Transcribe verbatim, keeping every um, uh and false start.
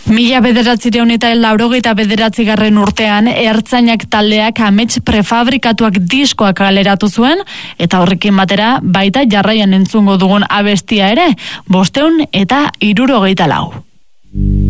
Mila bederatzireun eta laurogeita bederatzigarren urtean ertzainak taldeak amets prefabrikatuak diskoak kaleratu zuen eta horrekin batera baita jarraian entzungo dugun abestia ere, bosteun eta hirurogeita lau.